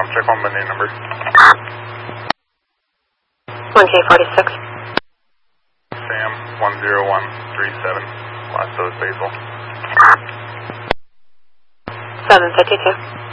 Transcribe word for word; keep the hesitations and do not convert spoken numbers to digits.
Tom, check one Monday number. one K forty-six. Sam, one zero one three seven, last dose basal. seven fifty-two.